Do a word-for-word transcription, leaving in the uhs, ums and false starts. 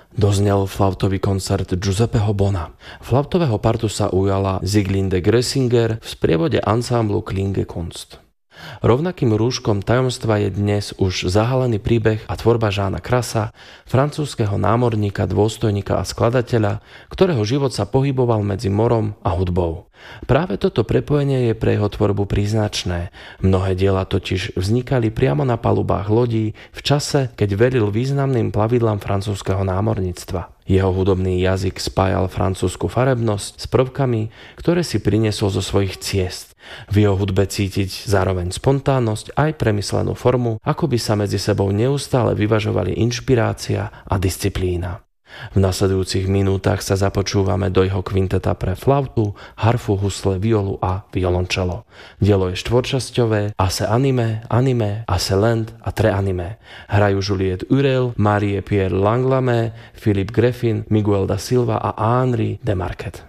Doznel flautový koncert Giuseppeho Bona. Flautového partu sa ujala Sieglinde Gressinger v sprievode ansámblu Klingekunst. Rovnakým rúškom tajomstva je dnes už zahalený príbeh a tvorba Jeana Krasa, francúzskeho námorníka, dôstojníka a skladateľa, ktorého život sa pohyboval medzi morom a hudbou. Práve toto prepojenie je pre jeho tvorbu príznačné. Mnohé diela totiž vznikali priamo na palubách lodí v čase, keď velil významným plavidlám francúzskeho námorníctva. Jeho hudobný jazyk spájal francúzsku farebnosť s prvkami, ktoré si priniesol zo svojich ciest. V jeho hudbe cítiť zároveň spontánnosť aj premyslenú formu, ako by sa medzi sebou neustále vyvažovali inšpirácia a disciplína. V nasledujúcich minútach sa započúvame do jeho kvinteta pre flautu, harfu, husle, violu a violončelo. Dielo je štvorčasťové, Ase anime, anime, Ase lent a tre anime. Hrajú Juliette Urel, Marie-Pierre Langlamé, Philippe Greffin, Miguel da Silva a Henri de Marquet.